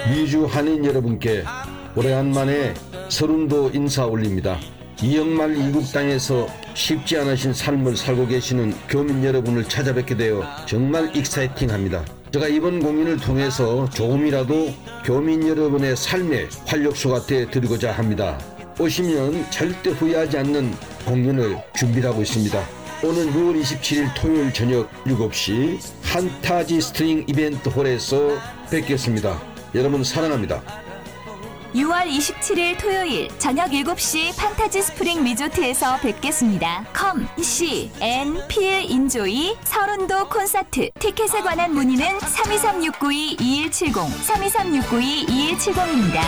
미주 한인 여러분께 오래간만에 서른도 인사 올립니다. 이영말 이국 땅에서 쉽지 않으신 삶을 살고 계시는 교민 여러분을 찾아뵙게 되어 정말 익사이팅합니다. 제가 이번 공연을 통해서 조금이라도 교민 여러분의 삶의 활력소가 되어드리고자 합니다. 오시면 절대 후회하지 않는 공연을 준비하고 있습니다. 오는 6월 27일 토요일 저녁 7시 판타지 스트링 이벤트 홀에서 뵙겠습니다. 여러분 사랑합니다. 6월 27일 토요일 저녁 7시 판타지 스프링 리조트에서 뵙겠습니다. Come, see, and feel enjoy 서른도 콘서트. 티켓에 관한 문의는 323-692-2170, 323-692-2170입니다.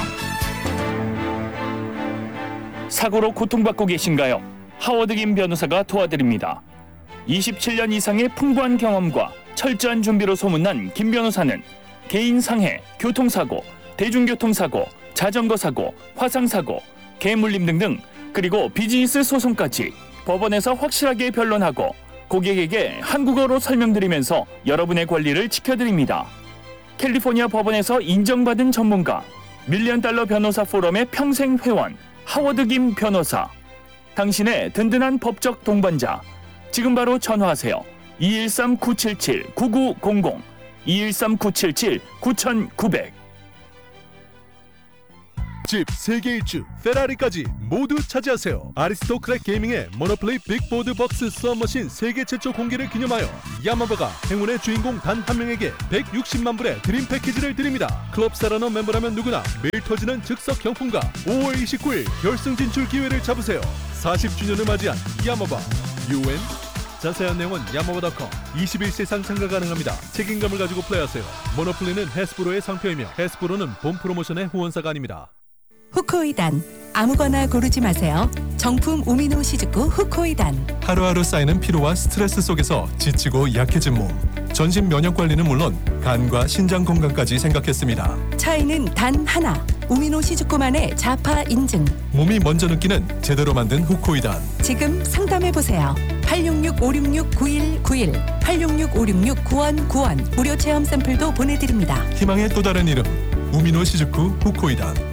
사고로 고통받고 계신가요? 하워드 김 변호사가 도와드립니다. 27년 이상의 풍부한 경험과 철저한 준비로 소문난 김 변호사는 개인 상해, 교통사고, 대중교통사고, 자전거 사고, 화상 사고, 개물림 등등, 그리고 비즈니스 소송까지 법원에서 확실하게 변론하고 고객에게 한국어로 설명드리면서 여러분의 권리를 지켜드립니다. 캘리포니아 법원에서 인정받은 전문가, $1,000,000 변호사 포럼의 평생 회원, 하워드 김 변호사. 당신의 든든한 법적 동반자. 지금 바로 전화하세요. 213-977-9900, 213-977-9900. 집, 세계 일주, 페라리까지 모두 차지하세요. 아리스토크랙 게이밍의 모노플레이 빅보드 박스 수압머신 세계 최초 공개를 기념하여 야마바가 행운의 주인공 단 한 명에게 160만 불의 드림 패키지를 드립니다. 클럽 사라너 멤버라면 누구나 매일 터지는 즉석 경품과 5월 29일 결승 진출 기회를 잡으세요. 40주년을 맞이한 야마바 UN. 자세한 내용은 야마바.com. 21세상 참가 가능합니다. 책임감을 가지고 플레이하세요. 모노플레이는 해스브로의 상표이며 해스브로는 본 프로모션의 후원사가 아닙니다. 후코이단, 아무거나 고르지 마세요. 정품 우미노 시즈쿠 후코이단. 하루하루 쌓이는 피로와 스트레스 속에서 지치고 약해진 몸. 전신 면역 관리는 물론 간과 신장 건강까지 생각했습니다. 차이는 단 하나. 우미노 시즈쿠만의 자파 인증. 몸이 먼저 느끼는 제대로 만든 후코이단. 지금 상담해보세요. 866-566-9191, 866-566-9191. 무료 체험 샘플도 보내드립니다. 희망의 또 다른 이름 우미노 시즈쿠 후코이단.